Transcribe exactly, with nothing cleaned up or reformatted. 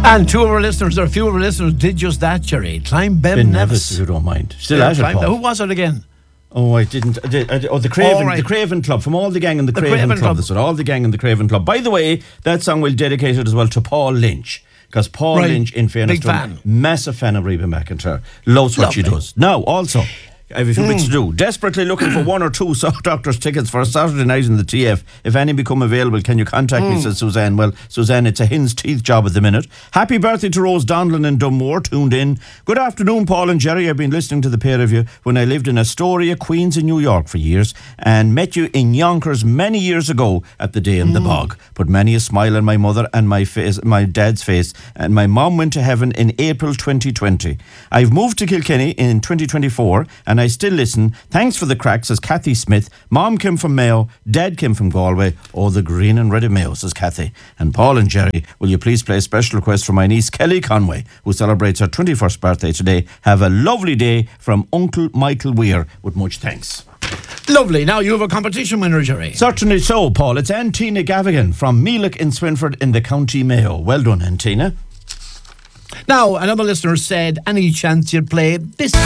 And two of our listeners, or a few of our listeners, did just that, Jerry. Climb Ben, Ben Nevis. Nevis, if you don't mind. Still Yeah, at it, Climb- Paul. Who was it again? Oh, I didn't. I did, I did, oh, the Craven, All right. the Craven Club, from all the gang in the, The Craven, Craven Club. Club. That's what, all the gang in the Craven Club. By the way, that song we'll dedicate it as well to Paul Lynch. Because Paul Right. Lynch, in fairness Big to him, fan. massive fan of Reba McEntire. Loves what she Lovely. does. Now, also, I have a few bits to do. Desperately looking for one or two Sock Doctors tickets for a Saturday night in the T F. If any become available, can you contact me, says Suzanne. Well, Suzanne, it's a hen's teeth job at the minute. Happy birthday to Rose Donlan in Dunmore, tuned in. Good afternoon, Paul and Jerry. I've been listening to the pair of you when I lived in Astoria, Queens in New York for years, and met you in Yonkers many years ago at the Day in the Bog. Put many a smile on my mother and my face, my dad's face, and my mum went to heaven in April twenty twenty. I've moved to Kilkenny in twenty twenty-four, and I still listen. Thanks for the crack, says Kathy Smith. Mom came from Mayo, Dad came from Galway. Oh, the green and red of Mayo, says Kathy. And Paul and Jerry, will you please play a special request for my niece Kelly Conway, who celebrates her twenty-first birthday today. Have a lovely day from Uncle Michael Weir, with much thanks. Lovely. Now you have a competition winner, Jerry. Certainly so, Paul. It's Antina Gavigan from Meelick in Swinford in the County Mayo. Well done, Antina. Now, another listener said, any chance you'd play this